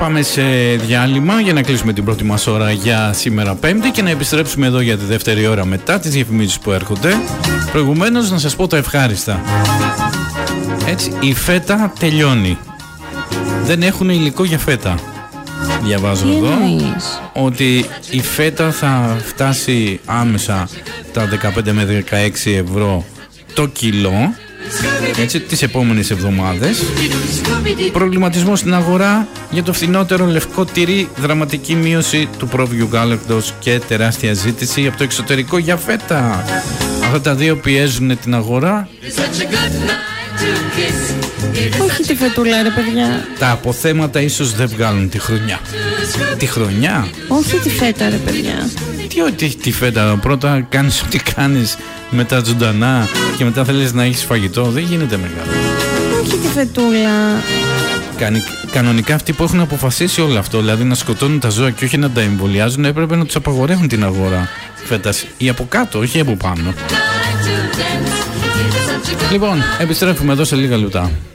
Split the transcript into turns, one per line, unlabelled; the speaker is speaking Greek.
πάμε σε διάλειμμα για να κλείσουμε την πρώτη μας ώρα για σήμερα Πέμπτη και να επιστρέψουμε εδώ για τη δεύτερη ώρα μετά τις διαφημίσεις που έρχονται. Προηγουμένως να σας πω τα ευχάριστα. Έτσι, η φέτα τελειώνει. Δεν έχουν υλικό για φέτα. Διαβάζω εδώ ότι η φέτα θα φτάσει άμεσα τα 15 με 16 ευρώ το κιλό, έτσι, τις επόμενες εβδομάδες. Προβληματισμό στην αγορά για το φθηνότερο λευκό τυρί, δραματική μείωση του πρόβιου γάλακτος και τεράστια ζήτηση από το εξωτερικό για φέτα. Αυτά τα δύο πιέζουν την αγορά.
Όχι τη φετούλα ρε παιδιά.
Τα αποθέματα ίσως δεν βγάλουν τη χρονιά. Τη χρονιά?
Όχι τη φέτα ρε παιδιά.
Τι φέτα? Πρώτα κάνεις ό,τι κάνεις με τα ζωντανά και μετά θέλεις να έχεις φαγητό. Δεν γίνεται μεγάλο.
Όχι τη φετούλα.
Κανονικά αυτοί που έχουν αποφασίσει όλο αυτό, δηλαδή να σκοτώνουν τα ζώα και όχι να τα εμβολιάζουν, έπρεπε να τους απαγορεύουν την αγορά φέτας ή από κάτω, όχι από πάνω. Λοιπόν, επιστρέφουμε εδώ σε λίγα λεπτά.